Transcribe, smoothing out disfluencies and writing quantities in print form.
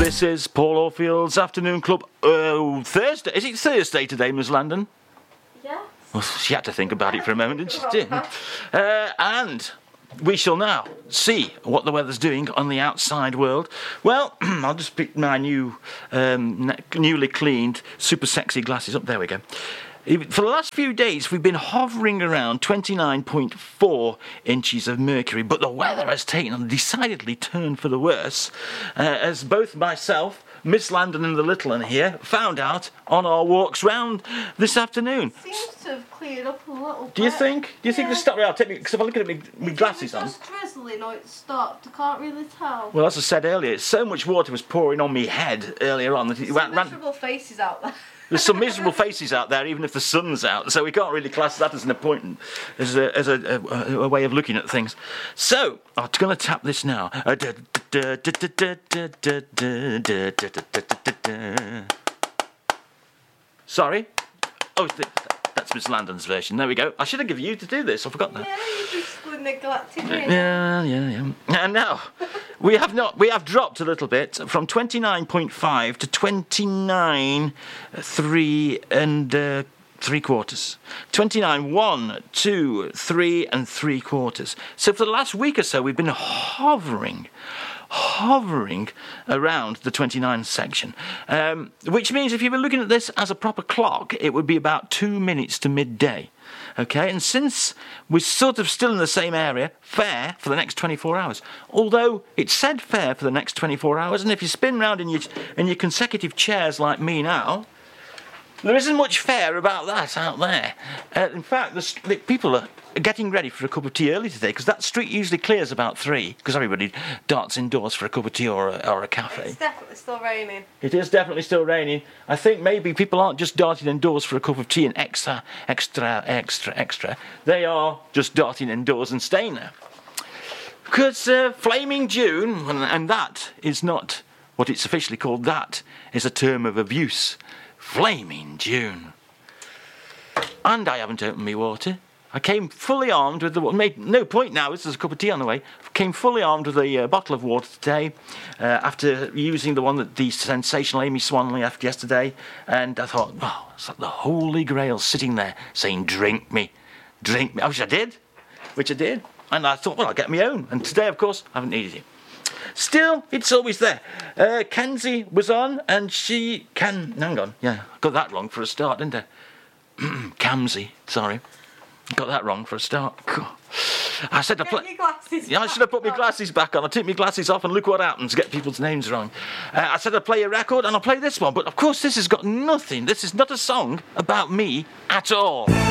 This is Paul Orfield's Afternoon Club. Thursday. Is it Thursday today, Ms. Landon? Yeah. Well, she had to think about it for a moment, didn't she? And we shall now see what the weather's doing on the outside world. Well, I'll just pick my newly cleaned, super sexy glasses up. There we go. For the last few days, we've been hovering around 29.4 inches of mercury, but the weather has taken a decidedly turn for the worse, as both myself, Miss Landon and the little one here found out on our walks round this afternoon. It seems to have cleared up a little bit. Do you think? Do you think the start? I'll take me, because if I look at my glasses on. It's just drizzling or it stopped. I can't really tell. Well, as I said earlier, so much water was pouring on me head earlier on that it Some miserable faces out there. There's some miserable faces out there, even if the sun's out, so we can't really class that as an appointment, as a way of looking at things. So, I'm going to tap this now. Right. Oh, that's Miss Landon's version. There we go. I should have given you to do this. I forgot that. Yeah, you just neglected me. Yeah. And now, we have dropped a little bit from 29.5 to 29.3 and 3 quarters. 29, 1, 2, 3 and 3 quarters. So for the last week or so, we've been hovering around the 29 section, which means if you were looking at this as a proper clock, it would be about 2 minutes to midday. Okay, and since we're sort of still in the same area, fair for the next 24 hours. Although it said fair for the next 24 hours, and if you spin round in your consecutive chairs like me now, there isn't much fair about that out there. In fact, the people are getting ready for a cup of tea early today, because that street usually clears about 3, because everybody darts indoors for a cup of tea or a cafe. It's definitely still raining. It is definitely still raining. I think maybe people aren't just darting indoors for a cup of tea and extra. They are just darting indoors and staying there. Because flaming June, and that is not what it's officially called, that is a term of abuse. Flaming June. And I haven't opened my water. I came fully armed with made no point now, this is a cup of tea on the way. Came fully armed with a bottle of water today, after using the one that the sensational Amy Swanley left yesterday. And I thought, wow, it's like the Holy Grail sitting there saying, drink me. Which I did. And I thought, well, I'll get my own. And today, of course, I haven't needed it. Still, it's always there. Kenzie was on, and hang on, yeah, I got that wrong for a start, didn't I? Kamsi, sorry. Got that wrong for a start. I said I should have put my glasses back on. I took my glasses off, and look what happens. Get people's names wrong. I said I'd play a record, and I'll play this one. But of course, this has got nothing. This is not a song about me at all.